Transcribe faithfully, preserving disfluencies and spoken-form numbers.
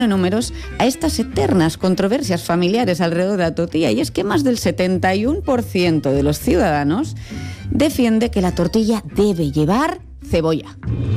números a estas eternas controversias familiares alrededor de la tortilla, y es que más del setenta y uno por ciento de los ciudadanos defiende que la tortilla debe llevar cebolla.